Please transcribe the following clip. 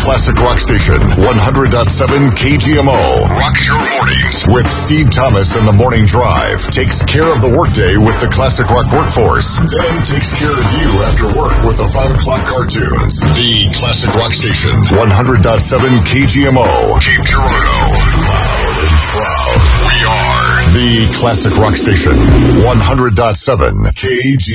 classic rock station, 100.7 KGMO. Rocks your mornings with Steve Thomas and the Morning Drive. Takes care of the workday with the classic rock workforce. Then takes care of you after work with the 5 o'clock cartoons. The classic rock station, 100.7 KGMO. Cape Girardeau. Loud and proud. We are the classic rock station, 100.7 KGMO.